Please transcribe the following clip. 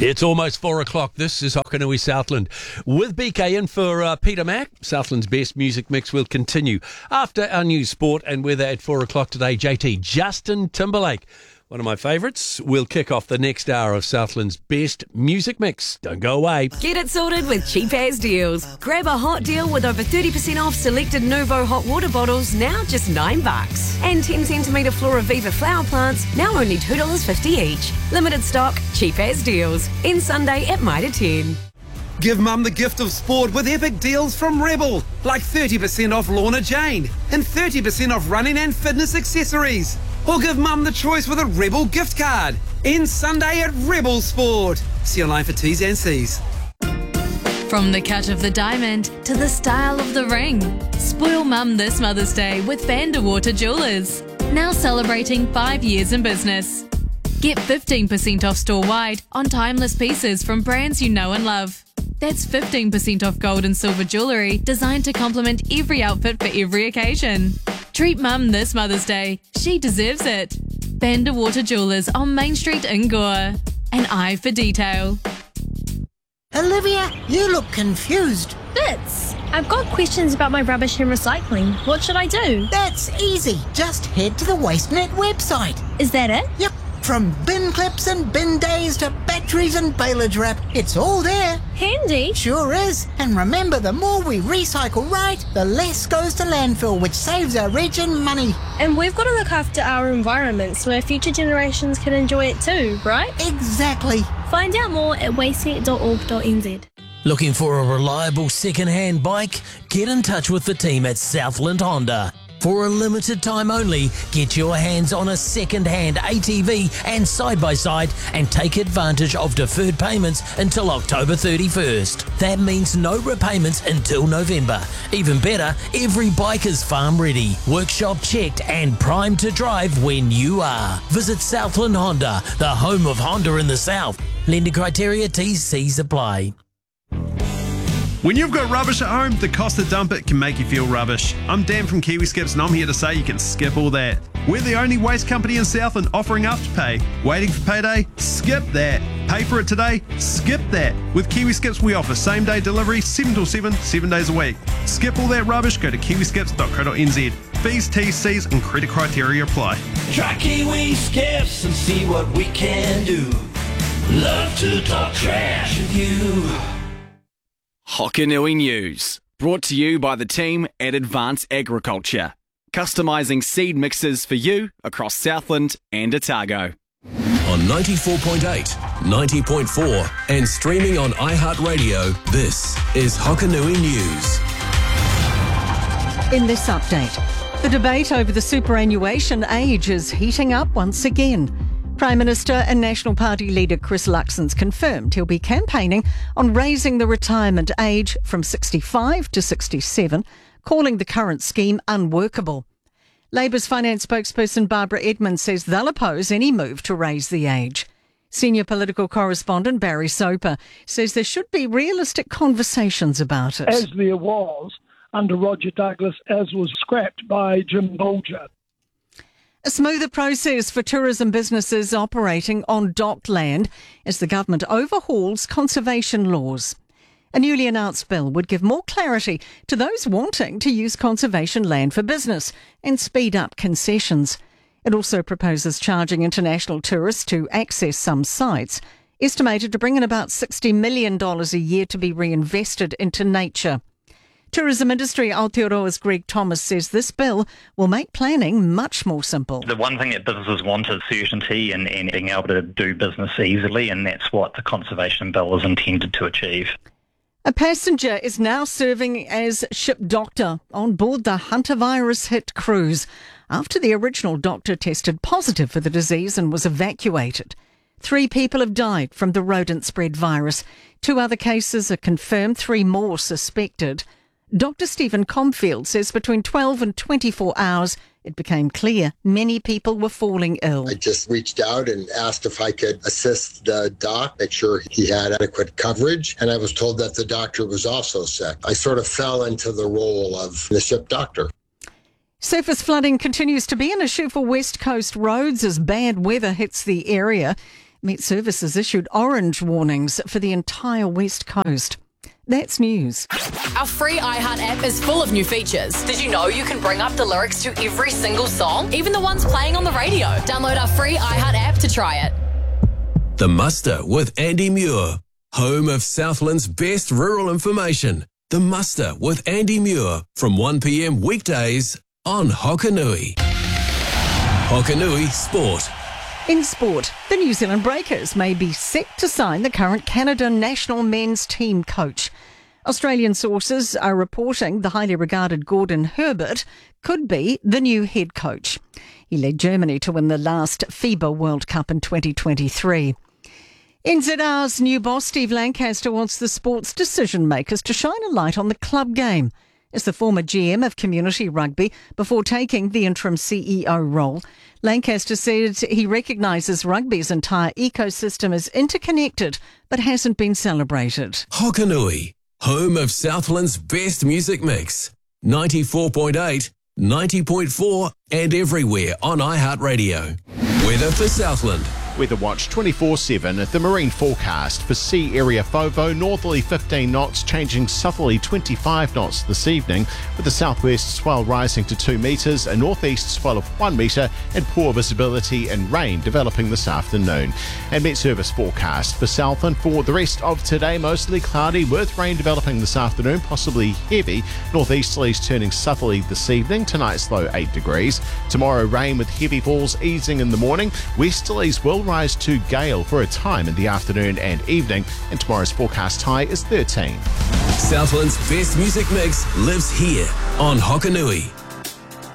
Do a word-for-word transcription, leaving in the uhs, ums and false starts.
It's almost four o'clock. This is Hokanui Southland. With B K in for uh, Peter Mack, Southland's best music mix will continue after our news, sport and weather at four o'clock today. J T, Justin Timberlake, one of my favourites, will kick off the next hour of Southland's best music mix. Don't go away. Get it sorted with Cheap As Deals. Grab a hot deal with over thirty percent off selected Nuvo hot water bottles, now just nine bucks. And ten centimetre Flora Viva flower plants, now only two dollars fifty each. Limited stock, Cheap As Deals. In Sunday at Mitre ten. Give Mum the gift of sport with epic deals from Rebel, like thirty percent off Lorna Jane and thirty percent off running and fitness accessories. Or give Mum the choice with a Rebel gift card. In Sunday at Rebel Sport. See online for T's and C's. From the cut of the diamond to the style of the ring, spoil Mum this Mother's Day with Vanderwater Jewelers. Now celebrating five years in business. Get fifteen percent off store-wide on timeless pieces from brands you know and love. That's fifteen percent off gold and silver jewellery designed to complement every outfit for every occasion. Treat Mum this Mother's Day. She deserves it. Vanderwater Jewelers on Main Street in Gore. An eye for detail. Olivia, you look confused. Bits, I've got questions about my rubbish and recycling. What should I do? That's easy. Just head to the WasteNet website. Is that it? Yep. From bin clips and bin days to batteries and bailage wrap, it's all there. Handy. Sure is. And remember, the more we recycle right, the less goes to landfill, which saves our region money. And we've got to look after our environment so our future generations can enjoy it too, right? Exactly. Find out more at wastenet dot org dot n z. Looking for a reliable second-hand bike? Get in touch with the team at Southland Honda. For a limited time only, get your hands on a second-hand A T V and side-by-side and take advantage of deferred payments until October thirty-first. That means no repayments until November. Even better, every bike is farm ready, workshop checked and primed to drive when you are. Visit Southland Honda, the home of Honda in the South. Lender criteria, T's, C's apply. When you've got rubbish at home, the cost to dump it can make you feel rubbish. I'm Dan from Kiwi Skips and I'm here to say you can skip all that. We're the only waste company in Southland offering Afterpay. Waiting for payday? Skip that. Pay for it today? Skip that. With Kiwi Skips we offer same day delivery seven till seven, seven days a week. Skip all that rubbish, go to kiwi skips dot co dot n z. Fees, T's, C's and credit criteria apply. Try Kiwi Skips and see what we can do. Love to talk trash with you. Hokanui News, brought to you by the team at Advance Agriculture, customising seed mixes for you across Southland and Otago. On ninety-four point eight, ninety point four and streaming on iHeartRadio, this is Hokanui News. In this update, the debate over the superannuation age is heating up once again. Prime Minister and National Party leader Chris Luxon's confirmed he'll be campaigning on raising the retirement age from sixty-five to sixty-seven, calling the current scheme unworkable. Labour's finance spokesperson Barbara Edmonds says they'll oppose any move to raise the age. Senior political correspondent Barry Soper says there should be realistic conversations about it. As there was under Roger Douglas, as was scrapped by Jim Bolger. A smoother process for tourism businesses operating on docked land as the government overhauls conservation laws. A newly announced bill would give more clarity to those wanting to use conservation land for business and speed up concessions. It also proposes charging international tourists to access some sites, estimated to bring in about sixty million dollars a year to be reinvested into nature. Tourism industry Aotearoa's Greg Thomas says this bill will make planning much more simple. The one thing that businesses want is certainty and, and being able to do business easily, and that's what the conservation bill is intended to achieve. A passenger is now serving as ship doctor on board the hantavirus hit cruise after the original doctor tested positive for the disease and was evacuated. Three people have died from the rodent-spread virus. Two other cases are confirmed, three more suspected. Doctor Stephen Comfield says between twelve and twenty-four hours, it became clear many people were falling ill. I just reached out and asked if I could assist the doc, make sure he had adequate coverage, and I was told that the doctor was also sick. I sort of fell into the role of the ship doctor. Surface flooding continues to be an issue for West Coast roads as bad weather hits the area. Met Services issued orange warnings for the entire West Coast. That's news. Our free iHeart app is full of new features. Did you know you can bring up the lyrics to every single song, even the ones playing on the radio? Download our free iHeart app to try it. The Muster with Andy Muir, home of Southland's best rural information. The Muster with Andy Muir from one p m weekdays on Hokanui. Hokanui Sport. In sport, the New Zealand Breakers may be set to sign the current Canada national men's team coach. Australian sources are reporting the highly regarded Gordon Herbert could be the new head coach. He led Germany to win the last FIBA World Cup in twenty twenty-three. N Z R's new boss, Steve Lancaster, wants the sports decision makers to shine a light on the club game. As the former G M of Community Rugby before taking the interim C E O role, Lancaster said he recognises rugby's entire ecosystem is interconnected but hasn't been celebrated. Hokanui, home of Southland's best music mix. ninety-four point eight, ninety point four and everywhere on iHeartRadio. Weather for Southland. Weather Watch twenty-four seven. The marine forecast for sea area FOVO, northerly fifteen knots, changing southerly twenty-five knots this evening, with the southwest swell rising to two metres, a northeast swell of one metre, and poor visibility and rain developing this afternoon. And Met Service forecast for Southland for the rest of today, mostly cloudy with rain developing this afternoon, possibly heavy. Northeasterlies turning southerly this evening, tonight's low eight degrees. Tomorrow rain with heavy falls easing in the morning. Westerlies will rise to gale for a time in the afternoon and evening, and tomorrow's forecast high is thirteen. Southland's best music mix lives here on Hokanui.